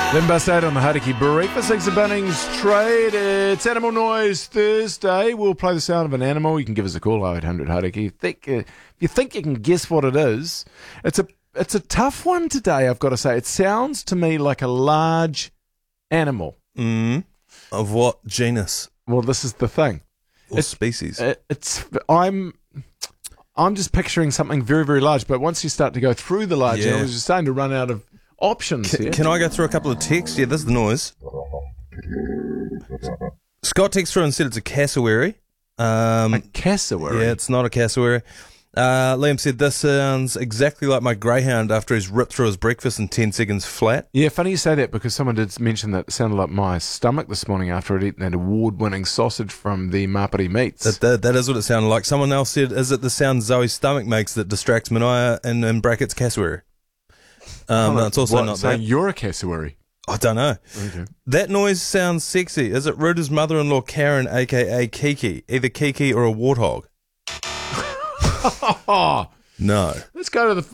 Then bust out on the Hauraki Breakfast Eggs and Bunnings trade. It's Animal Noise Thursday. We'll play the sound of an animal. You can give us a call, 0800 Hauraki. If you think you can guess what it is, it's a tough one today, I've got to say. It sounds to me like a large animal. Of what genus Well, this is the thing. or species? I'm just picturing something very, very large, but once you start to go through the large animals, you're starting to run out of options here. Can I go through a couple of texts? Yeah, this is the noise. Scott texted through and said it's a cassowary. A cassowary? Yeah, it's not a cassowary. Liam said, this sounds exactly like my greyhound after he's ripped through his breakfast in 10 seconds flat. Yeah, funny you say that because someone did mention that it sounded like my stomach this morning after I'd eaten that award-winning sausage from the Mapiri Meats. That is what it sounded like. Someone else said, is it the sound Zoe's stomach makes that distracts Mania and in brackets cassowary? No, it's also not so that. you're a cassowary. I don't know. Okay. That noise sounds sexy. Is it Ruda's mother-in-law Karen, a.k.a. Kiki? Either Kiki or a warthog? Oh, No. let's go to the